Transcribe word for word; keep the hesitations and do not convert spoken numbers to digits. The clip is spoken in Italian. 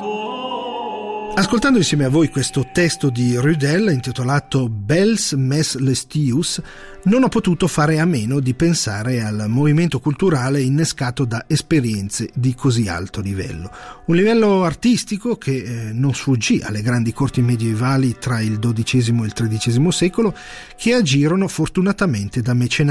Ascoltando insieme a voi questo testo di Rudel intitolato Bels mes lestius, non ho potuto fare a meno di pensare al movimento culturale innescato da esperienze di così alto livello. Un livello artistico che eh, non sfuggì alle grandi corti medievali tra il dodicesimo e il tredicesimo secolo, che agirono fortunatamente da mecenati